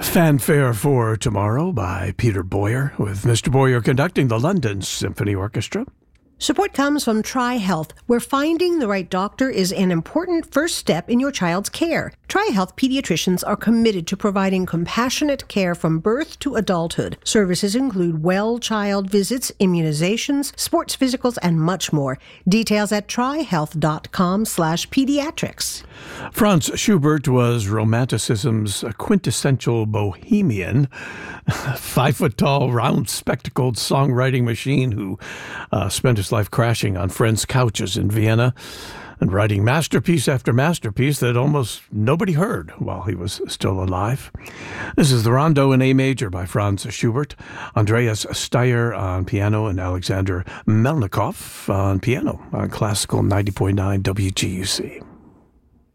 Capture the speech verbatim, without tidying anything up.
Fanfare for Tomorrow by Peter Boyer, with Mister Boyer conducting the London Symphony Orchestra. Support comes from TriHealth, where finding the right doctor is an important first step in your child's care. TriHealth pediatricians are committed to providing compassionate care from birth to adulthood. Services include well child visits, immunizations, sports physicals, and much more. Details at trihealth.com slash pediatrics. Franz Schubert was Romanticism's quintessential bohemian, five-foot-tall, round-spectacled songwriting machine who uh, spent his life crashing on friends' couches in Vienna and writing masterpiece after masterpiece that almost nobody heard while he was still alive. This is the Rondo in A major by Franz Schubert, Andreas Steyer on piano, and Alexander Melnikov on piano on Classical ninety point nine W G U C.